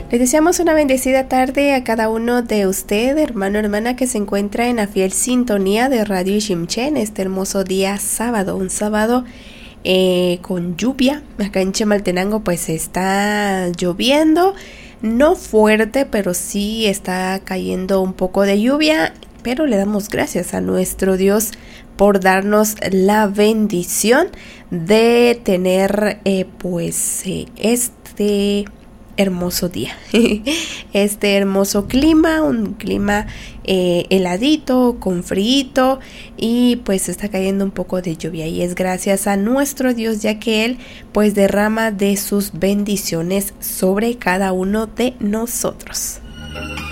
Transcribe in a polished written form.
Les deseamos una bendecida tarde a cada uno de ustedes, hermano, hermana, que se encuentra en la fiel sintonía de Radio Shimchen este hermoso día sábado, un sábado con lluvia. Acá en Chimaltenango pues está lloviendo, no fuerte, pero sí está cayendo un poco de lluvia, pero le damos gracias a nuestro Dios por darnos la bendición de tener este hermoso día, este hermoso clima, un clima heladito, con frío, y pues está cayendo un poco de lluvia, y es gracias a nuestro Dios, ya que Él pues derrama de sus bendiciones sobre cada uno de nosotros.